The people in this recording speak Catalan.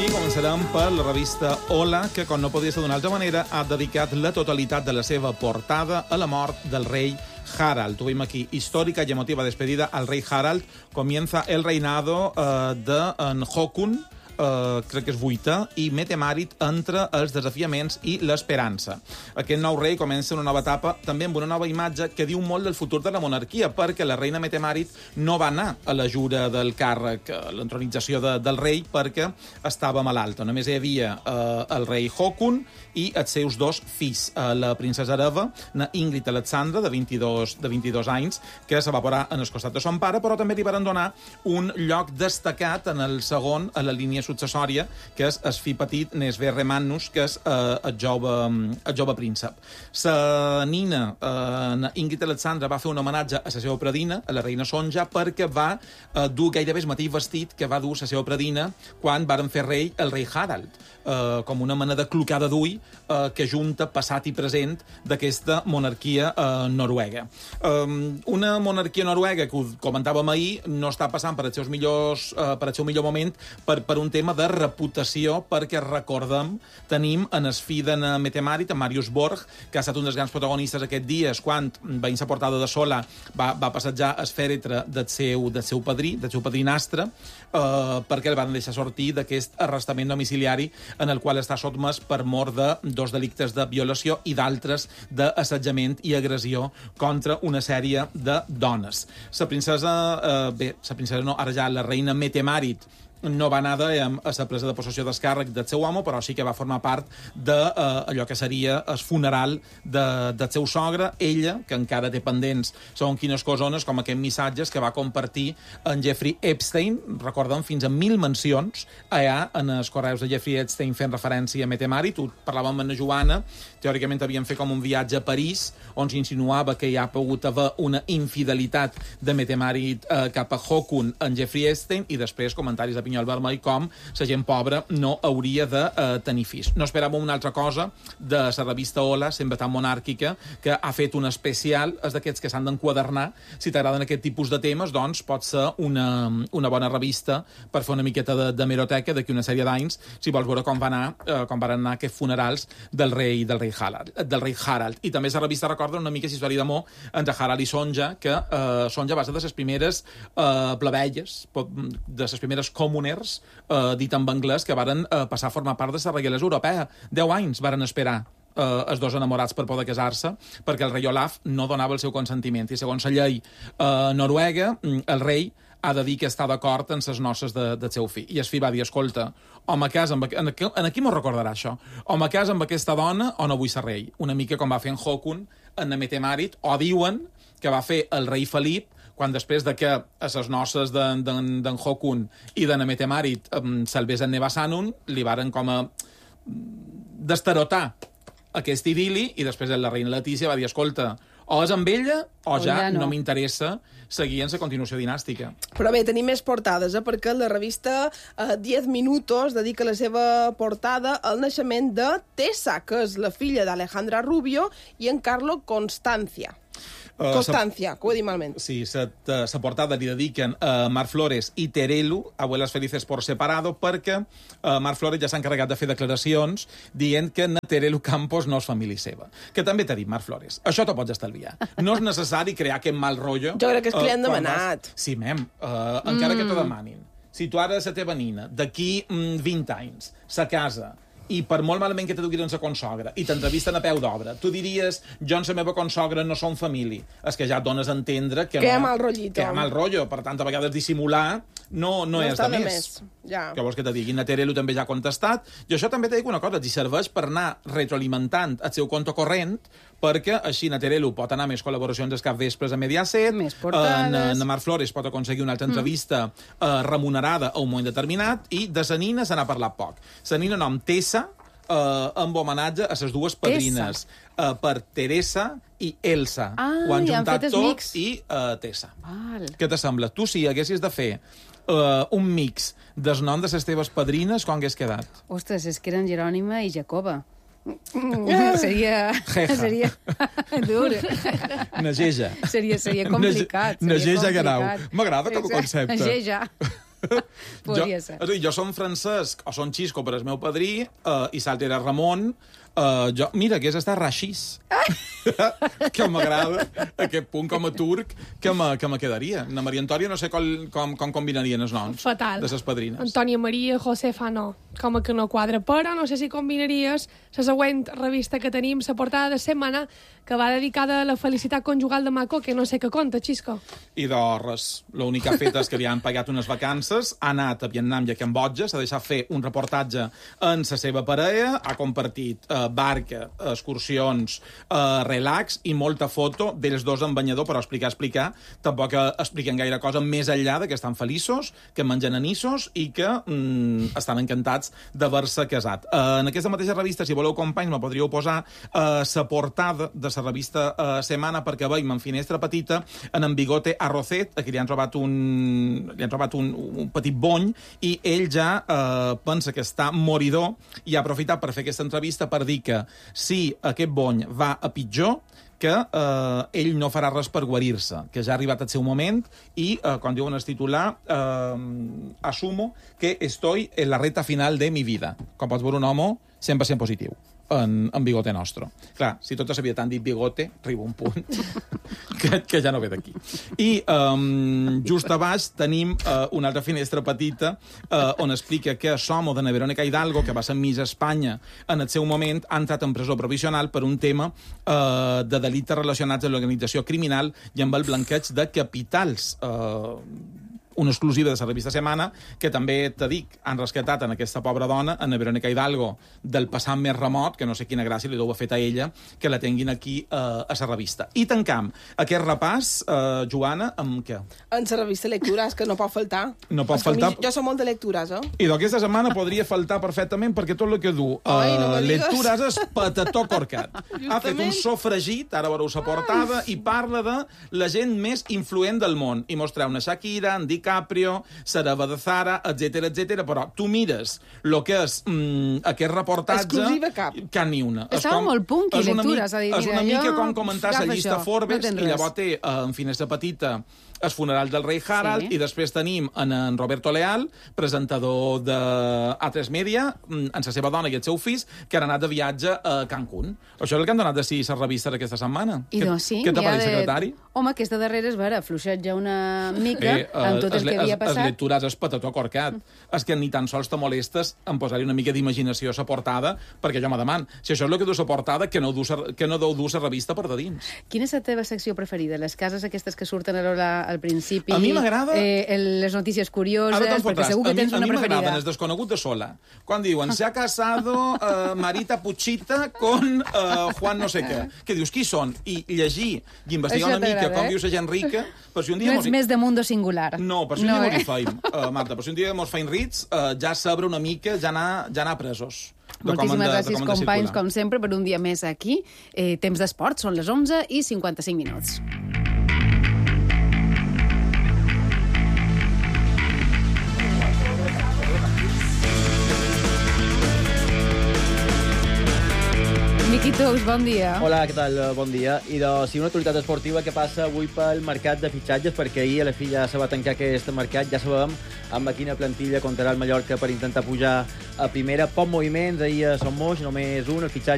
començarem per la revista Hola, que, com no podia ser d'una altra manera, ha dedicat la totalitat de la seva portada a la mort del rei Harald. Tuvimos aquí histórica y emotiva despedida al rey Harald. Comienza el reinado de Håkon, crec que és vuitè, i Mette-Marit entre els desafiaments i l'esperança. Aquest nou rei comença una nova etapa també amb una nova imatge que diu molt del futur de la monarquia, perquè la reina Mette-Marit no va anar a la jura del càrrec, a l'entronització del rei, perquè estava malalta. Només hi havia el rei Håkon i els seus dos fills, la princesa hereva, Ingrid Alexandra, de 22 anys, que se va posar en el costat de son pare, però també li van donar un lloc destacat en el segon, a la línia successòria, que és el fill petit Nesverre Magnus, que és el jove príncep. La nina, Ingrid Alexandra, va fer un homenatge a la seva predina, a la reina Sonja, perquè va dur gairebé el mateix vestit que va dur la seva predina quan varen fer rei el rei Harald, com una mena de clocada d'ull que junta passat i present d'aquesta monarquia noruega. Una monarquia noruega que, ho comentàvem ahir, no està passant per el seu millor moment per un tema de reputació, perquè recordem, tenim en el fill de Mette-Marit, en Marius Borg, que ha estat un dels grans protagonistes aquests dies, quan, veient la portada de Sola, va passejar el fèretre del seu padrinastre, perquè el van deixar sortir d'aquest arrestament domiciliari en el qual està sotmès per mort de dos delictes de violació i d'altres d'assetjament i agressió contra una sèrie de dones. La princesa no, ara ja la reina Mette-Marit, no va anar a la presa de possessió del càrrec del seu home, però sí que va formar part d'allò que seria el funeral del seu sogre. Ella, que encara té pendents segons quines cosones, com aquests missatges que va compartir en Jeffrey Epstein, recordem, fins a 1.000 mencions allà en els correus de Jeffrey Epstein fent referència a Mette-Marit. Parlàvem amb la Joana, teòricament havien fet com un viatge a París, on s'insinuava que hi ha pogut haver una infidelitat de Mette-Marit cap a Håkon en Jeffrey Epstein, i després comentaris de Pinyol Vermell com la gent pobra no hauria de tenir fills. No esperàvem una altra cosa de la revista Hola, sempre tan monàrquica, que ha fet un especial, és d'aquests que s'han d'enquadernar. Si t'agraden aquest tipus de temes, doncs pot ser una bona revista per fer una miqueta de meroteca d'aquí una sèrie d'anys, si vols veure com van anar aquests funerals del rei Harald. I també la revista recorda una mica la història d'amor entre Harald i Sonja, que Sonja va ser de les primeres plebeies, de les primeres comuners, dit en anglès, que varen passar a formar part de la reialesa europea. 10 anys varen esperar els dos enamorats per poder casar-se, perquè el rei Olaf no donava el seu consentiment. I segons la llei noruega, el rei ha de dir que està d'acord en les noces del seu fill. I el fill va dir, escolta, o me caso amb... En qui m'ho recordarà, això? O me caso amb aquesta dona o no vull ser rei. Una mica com va fer en Håkon, en Mette-Marit, o diuen que va fer el rei Felip, quan després de que a les noces d'en Håkon i de Mette-Marit salvés en Nevasanun, li varen com a destarotar aquest idili, i després la reina Letícia va dir, escolta, o és amb ella o ja no m'interessa seguir en la continuació dinàstica. Però bé, tenim més portades, perquè la revista 10 Minutos dedica la seva portada al naixement de Tessa, que és la filla d'Alejandra Rubio i en Carlo Constancia, que ho he dit malament. Sí, la portada li dediquen a Mar Flores i Terelu, abuelas felices por separado, perquè Mar Flores ja s'ha encarregat de fer declaracions dient que Terelu Campos no és família seva. Que també t'ha dit, Mar Flores, això t'ho pots estalviar. No és necessari crear aquest mal rotllo. Jo crec que és que li han demanat. Sí, encara que te demanin. Si tu ara la teva nina, d'aquí 20 anys, sa casa, i per molt malament que te duguin la consogra i t'entrevisten a peu d'obra, tu diries, jo en la meva consogra no som família. És que ja et dones a entendre que hi ha mal rotllito. Que hi ha mal rotllo. Per tant, a vegades dissimular no és de més. Ja. Que vols que te diguin? A Terelu també ja ha contestat. I això també t'he dit una cosa, t'hi serveix per anar retroalimentant el seu compte corrent, perquè així na Terelu pot anar més col·laboracions els capvespres a Mediaset, na Mar Flores pot aconseguir una altra entrevista remunerada a un moment determinat, i de sa nina se n'ha parlat poc. Sa nina nom Tessa, amb homenatge a les dues padrines, per Teresa i Elsa. Ho han juntat tot i Tessa. Què te sembla? Tu, si haguessis de fer un mix del nom de les teves padrines, com hagués quedat? Ostres, és que eren Jerònima i Jacoba. Seria dur. Nageja. Seria complicat. Nageja Garau. M'agrada com a concepte. Nageja. Podria ser. És a dir, jo som Francesc, o som Xisco per el meu padrí, i l'altre era Ramon. Mira, hagués estat Raxís. Que m'agrada aquest punt com a turc que me quedaria. Na Maria Antònia no sé com combinarien els noms Fatal. de les padrines. Antònia Maria, Josefa, no. Com que no quadra, però no sé si combinaries la següent revista que tenim, la portada de setmana, que va dedicada a la felicitat conjugal de Maco, que no sé què conta, Xisco. I de res. L'únic que ha fet és que li han pagat unes vacances, ha anat a Vietnam i a Cambodja, s'ha deixat fer un reportatge en la seva parella, ha compartit barca, excursions, relax i molta foto d'ells dos en banyador, però explicar. Tampoc expliquen gaire cosa més enllà de que estan feliços, que mengen anissos i que estan encantats d'haver-se casat. En aquesta mateixa revista, si voleu, companys, me podríeu posar la portada de la revista Setmana, perquè veiem en finestra petita en Bigote Arrocet, a qui li han trobat un petit bony, i ell ja pensa que està moridor i ha aprofitat per fer aquesta entrevista per dir que si aquest bony va a pitjor, que ell no farà res per guarir-se, que ja ha arribat el seu moment i, quan diuen el titular, asumo que estoy en la recta final de mi vida. Com pots veure, un home 100% positiu en Bigote Nostro. Clar, si tota la vida t'han dit Bigote, arriba un punt que ja no ve d'aquí. I just a baix tenim una altra finestra petita on explica que Somo, de Verónica Hidalgo, que va ser Miss Espanya en el seu moment, ha entrat en presó provisional per un tema de delictes relacionats amb l'organització criminal i amb el blanqueig de capitals. Una exclusiva de la revista Setmana, que també, te dic, han rescatat en aquesta pobra dona, en Verónica Hidalgo, del passat més remot, que no sé quina gràcia li deu haver fet a ella, que la tinguin aquí a la revista. I tancam aquest repàs, Joana, amb què? En la revista Lectures, que no pot faltar. No pot faltar. Jo som molt de lectures, I d'aquesta setmana podria faltar perfectament, perquè tot el que du Lectures és patató corcat. Ha fet un sofregit, ara veureu la portada, i parla de la gent més influent del món. I mostra una Shakira, en DiCaprio, Sarava de Zara, etc. Però tu mires el que és aquest reportatge... Exclusiva cap. Ni una. Estava molt punky, Lectures. És una mica com comentar la llista Forbes, i llavors té en finestra petita el funeral del rei Harald, i després tenim en Roberto Leal, presentador de A3 Media, en la seva dona i el seu fill, que han anat de viatge a Cancún. Això és el que han donat de si les revistes aquesta setmana. I doncs sí. Què t'ha parit, secretari? Home, aquesta darrera és vera, fluixet ja una mica amb tot el que havia passat. Les lectures és patató corcat. És que ni tan sols te molestes en posar-hi una mica d'imaginació a la portada, perquè jo me deman, si això és el que du la portada, que no deu dur la revista per de dins. Quina és la teva secció preferida? Les cases aquestes que surten al principi? A mi m'agrada... Les notícies curioses, perquè segur que tens una preferida. A mi m'agraden els desconegut de Sola. Quan diuen, se ha casado Marita Puchita con Juan no sé què. Que dius, qui són? I llegir i investigar una mica com viu la gent rica... No ets més de Mundo Singular. No, per si un dia mos hi feim, Marta. Per si un dia mos feim rits, ja sabre una mica, ja anar presos. Moltíssimes gràcies, companys, com sempre, per un dia més aquí. Temps d'esport, són les 11:55. Miqui Tous, bon dia. Hola, què tal? Bon dia. I sí, una actualitat esportiva que passa avui pel mercat de fitxatges, perquè ahir a la fi ja se va tancar aquest mercat, ja sabem amb quina plantilla comptarà el Mallorca per intentar pujar a primera. Pocs moviments ahir a Son Moix, només un, el fitxatge